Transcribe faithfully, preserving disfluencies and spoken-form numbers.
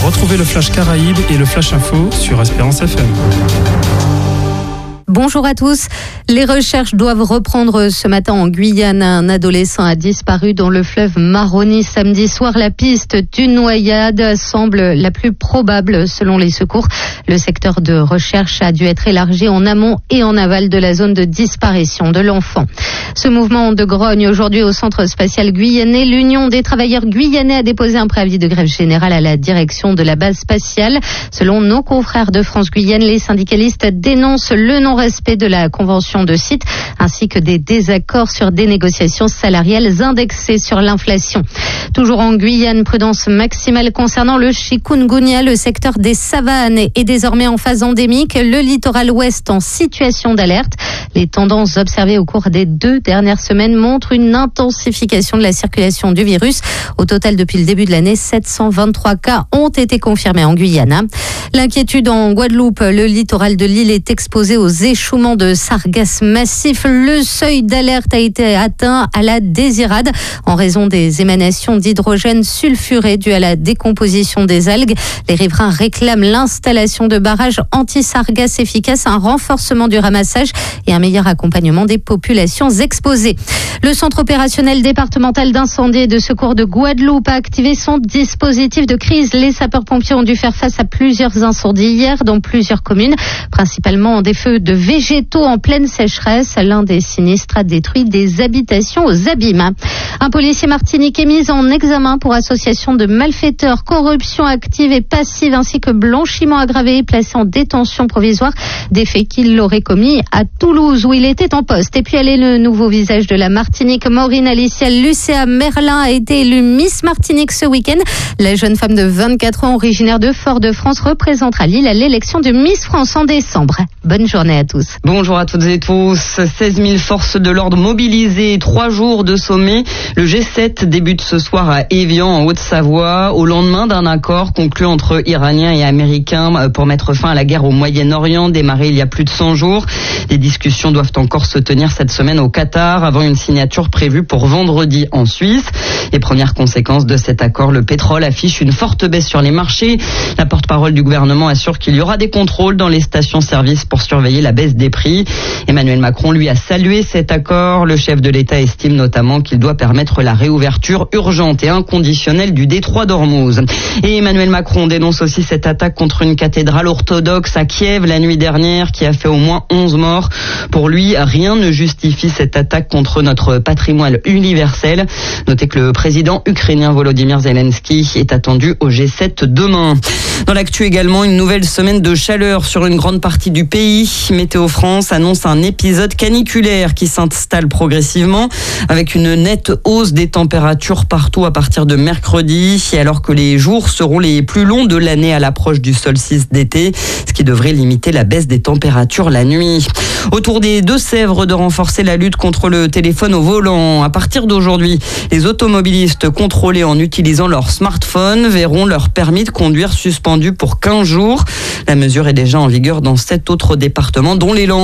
Retrouvez le Flash Caraïbes et le Flash Info sur Espérance F M. Bonjour à tous. Les recherches doivent reprendre ce matin en Guyane. Un adolescent a disparu dans le fleuve Maroni samedi soir. La piste d'une noyade semble la plus probable selon les secours. Le secteur de recherche a dû être élargi en amont et en aval de la zone de disparition de l'enfant. Ce mouvement de grogne aujourd'hui au Centre spatial guyanais. L'Union des travailleurs guyanais a déposé un préavis de grève générale à la direction de la base spatiale. Selon nos confrères de France Guyane, les syndicalistes dénoncent le non-respect de la convention de site ainsi que des désaccords sur des négociations salariales indexées sur l'inflation. Toujours en Guyane, prudence maximale concernant le chikungunya. Le secteur des savanes est désormais en phase endémique. Le littoral ouest en situation d'alerte. Les tendances observées au cours des deux dernières semaines montrent une intensification de la circulation du virus. Au total, depuis le début de l'année, sept cent vingt-trois cas ont été confirmés en Guyane. L'inquiétude en Guadeloupe. Le littoral de l'île est exposé aux échouements de sargasses massifs. Le seuil d'alerte a été atteint à la Désirade en raison des émanations d'hydrogène sulfuré dues à la décomposition des algues. Les riverains réclament l'installation de barrages anti-sargasses efficaces, un renforcement du ramassage et un meilleur accompagnement des populations exposées. Le centre opérationnel départemental d'incendie et de secours de Guadeloupe a activé son dispositif de crise. Les sapeurs-pompiers ont dû faire face à plusieurs incendies hier dans plusieurs communes, principalement des feux de végétaux en pleine sécheresse. L'un des sinistres a détruit des habitations aux abîmes. Un policier martiniquais est mis en examen pour association de malfaiteurs, corruption active et passive ainsi que blanchiment aggravé, placé en détention provisoire, des faits qu'il aurait commis à Toulouse où il était en poste. Et puis elle est le nouveau visage de la Martinique. Maureen Alicia Lucéa Merlin a été élue Miss Martinique ce week-end. La jeune femme de vingt-quatre ans, originaire de Fort-de-France, représentera l'île à l'élection de Miss France en décembre. Bonne journée à tous. Bonjour à toutes et tous. seize mille forces de l'ordre mobilisées, trois jours de sommet. Le G sept débute ce soir à Évian, en Haute-Savoie, au lendemain d'un accord conclu entre Iraniens et Américains pour mettre fin à la guerre au Moyen-Orient, démarré il y a plus de cent jours. Les discussions doivent encore se tenir cette semaine au Qatar, avant une signature prévue pour vendredi en Suisse. Les premières conséquences de cet accord, le pétrole affiche une forte baisse sur les marchés. La porte-parole du gouvernement assure qu'il y aura des contrôles dans les stations-service pour surveiller la baisse des prix. Emmanuel Macron, lui, a salué cet accord. Le chef de l'État estime notamment qu'il doit permettre la réouverture urgente et inconditionnelle du détroit d'Ormuz. Et Emmanuel Macron dénonce aussi cette attaque contre une cathédrale orthodoxe à Kiev la nuit dernière qui a fait au moins onze morts. Pour lui, rien ne justifie cette attaque contre notre patrimoine universel. Notez que le président ukrainien Volodymyr Zelensky est attendu au G sept demain. Dans l'actu également, une nouvelle semaine de chaleur sur une grande partie du pays. Météo France annonce un épisode caniculaire qui s'installe progressivement avec une nette hausse des températures partout à partir de mercredi, et alors que les jours seront les plus longs de l'année à l'approche du solstice d'été, ce qui devrait limiter la baisse des températures la nuit. Autour des Deux-Sèvres de renforcer la lutte contre le téléphone au volant. À partir d'aujourd'hui, les automobilistes contrôlés en utilisant leur smartphone verront leur permis de conduire suspendu pour quinze jours. La mesure est déjà en vigueur dans sept autres départements, dont les Landes.